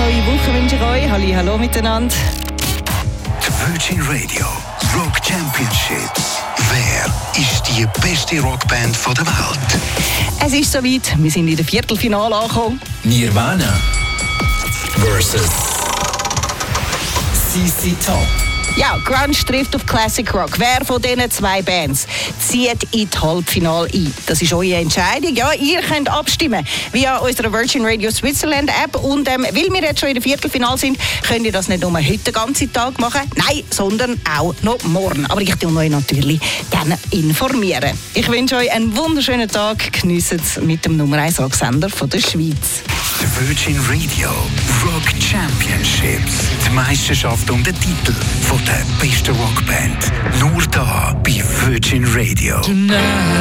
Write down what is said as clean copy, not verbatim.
neue Woche wünsche ich euch. Hallo miteinander. Die Virgin Radio Rock Championships. Wer ist die beste Rockband der Welt? Es ist soweit. Wir sind in der Viertelfinale angekommen. Nirvana versus CC Top. Ja, Grunge trifft auf Classic Rock. Wer von diesen zwei Bands zieht in das Halbfinale ein? Das ist eure Entscheidung. Ja, ihr könnt abstimmen via unserer Virgin Radio Switzerland App. Und weil wir jetzt schon in der Viertelfinale sind, könnt ihr das nicht nur heute den ganzen Tag machen, nein, sondern auch noch morgen. Aber ich tue euch natürlich dann informieren. Ich wünsche euch einen wunderschönen Tag. Geniessen es mit dem Nummer 1 Rocksender von der Schweiz. Die Virgin Radio Rock Championships. Die Meisterschaft um den Titel von der besten Rockband. Nur da bei Virgin Radio.